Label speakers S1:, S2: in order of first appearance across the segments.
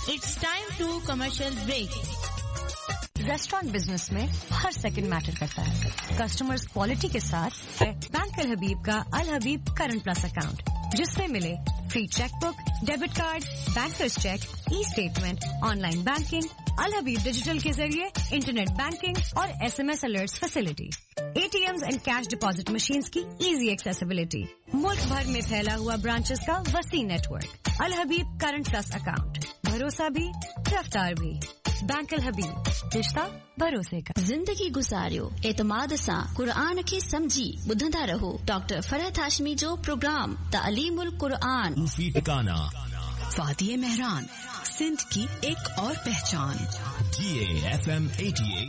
S1: It's time to commercial break.
S2: Restaurant business में हर second matter करता है. कस्टमर्स क्वालिटी के साथ बैंक अल हबीब का अल हबीब करंट प्लस अकाउंट, जिसमें मिले free chequebook, debit card, bankers check, e statement, online banking, अल हबीब digital के जरिए इंटरनेट बैंकिंग और SMS alerts facility, ATMs and cash deposit machines की इजी एक्सेसिबिलिटी, मुल्क भर में फैला हुआ ब्रांचेस का वसी नेटवर्क. अल हबीब करंट प्लस अकाउंट, भरोसा भी रफ्तार भी. बैंक अल हबीब, रिश्ता भरोसे का.
S3: जिंदगी गुजारियो एतमाद सां कुरान खे समझी ॿुधंदा रहो. डॉक्टर फरहत हाशमी जो प्रोग्राम तालीमुल कुरान.
S4: सूफी ठिकाना
S5: फातिह मेहरान, सिंध की एक और पहचान.
S4: GAFM 88.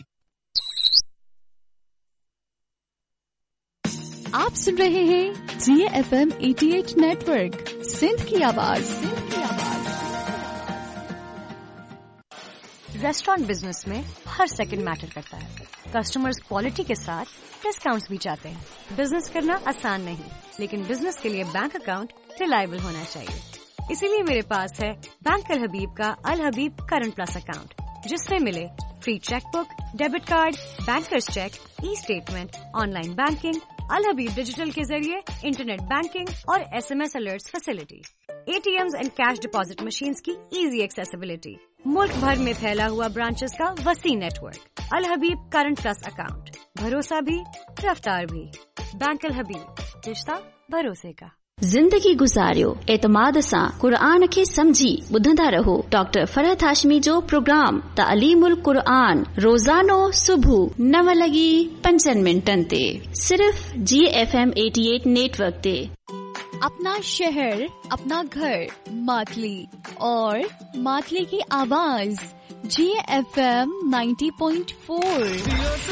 S6: आप सुन रहे हैं GAFM 88 नेटवर्क, सिंध की आवाज.
S2: रेस्टोरेंट बिजनेस में हर सेकंड मैटर करता है. कस्टमर्स क्वालिटी के साथ डिस्काउंट्स भी चाहते हैं. बिजनेस करना आसान नहीं, लेकिन बिजनेस के लिए बैंक अकाउंट रिलायबल होना चाहिए. इसीलिए मेरे पास है बैंक अल हबीब का अल हबीब करंट प्लस अकाउंट, जिसमें मिले free chequebook, debit card, bankers check, e statement, online banking, अल हबीब डिजिटल के जरिए इंटरनेट बैंकिंग और SMS alerts facility, ATMs and cash deposit machines की इजी एक्सेसिबिलिटी, मुल्क भर में फैला हुआ ब्रांचेस का वसी नेटवर्क. अल हबीब करंट प्लस अकाउंट, भरोसा भी रफ्तार भी. बैंक अल हबीब, रिश्ता भरोसे का.
S3: जिंदगी गुजारियो एतमाद सां कुरान खे समझी ॿुधंदा रहो. डॉक्टर फरहत हाशमी जो प्रोग्राम तालीमुल कुरान रोजानो सुबह 9:05 ते सिर्फ GAFM 88 नेटवर्क ते.
S6: अपना शहर, अपना घर, मातली और मातली की आवाज GAFM 90.4.